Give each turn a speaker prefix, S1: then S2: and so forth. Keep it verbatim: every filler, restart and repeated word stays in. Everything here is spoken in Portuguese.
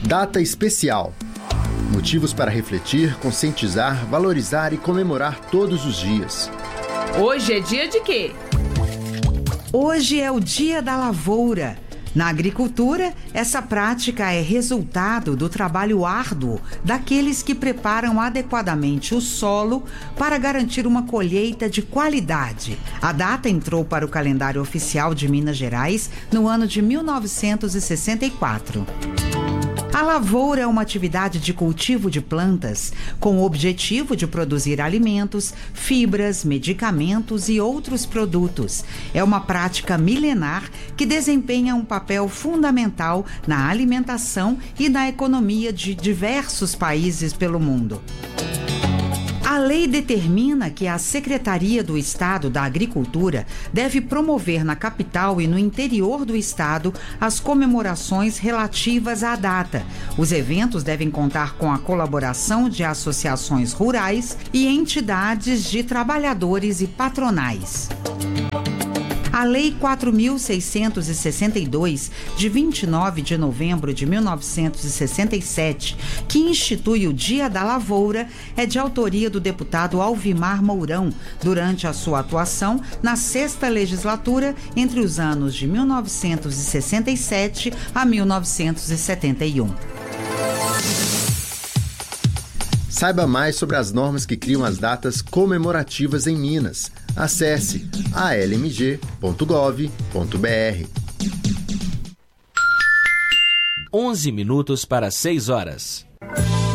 S1: Data especial. Motivos para refletir, conscientizar, valorizar e comemorar todos os dias.
S2: Hoje é dia de quê?
S3: Hoje é o Dia da Lavoura. Na agricultura, essa prática é resultado do trabalho árduo daqueles que preparam adequadamente o solo para garantir uma colheita de qualidade. A data entrou para o calendário oficial de Minas Gerais no ano de mil novecentos e sessenta e quatro. A lavoura é uma atividade de cultivo de plantas com o objetivo de produzir alimentos, fibras, medicamentos e outros produtos. É uma prática milenar que desempenha um papel fundamental na alimentação e na economia de diversos países pelo mundo. A lei determina que a Secretaria do Estado da Agricultura deve promover na capital e no interior do estado as comemorações relativas à data. Os eventos devem contar com a colaboração de associações rurais e entidades de trabalhadores e patronais. A Lei quatro mil seiscentos e sessenta e dois, de vinte e nove de novembro de mil novecentos e sessenta e sete, que institui o Dia da Lavoura, é de autoria do deputado Alvimar Mourão, durante a sua atuação na sexta legislatura entre os anos de mil novecentos e sessenta e sete a mil novecentos e setenta e um.
S1: Saiba mais sobre as normas que criam as datas comemorativas em Minas. Acesse a l m g ponto gov ponto b r.
S4: onze minutos para seis horas.